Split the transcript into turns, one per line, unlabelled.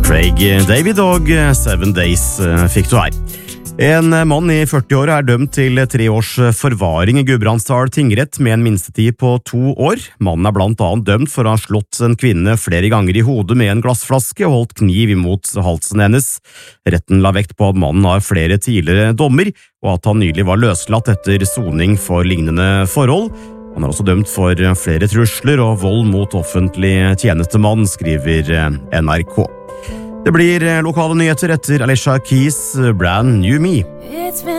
Craig David og 7 Days fikk du her. En mann i 40-åra er dømt til 3 års forvaring i Gudbrandsdal tingrett med en minstetid på 2 år. Mannen er blant annet dømt for å ha slått en kvinne flere ganger i hodet med en glassflaske og holdt kniv imot halsen hennes. Retten la vekt på at mannen har flere tidligere dommer, og at han nylig var løslatt etter soning for lignende forhold. Han er også dømt for flere trusler og vold mot offentlig tjenestemann, skriver NRK. Det blir lokale nyheter etter Alicia Keys' Brand New Me.